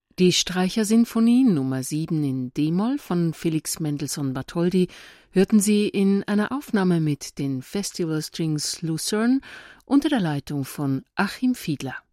Die Streichersinfonie Nummer 7 in d-Moll von Felix Mendelssohn Bartholdy hörten Sie in einer Aufnahme mit den Festival Strings Lucerne unter der Leitung von Achim Fiedler.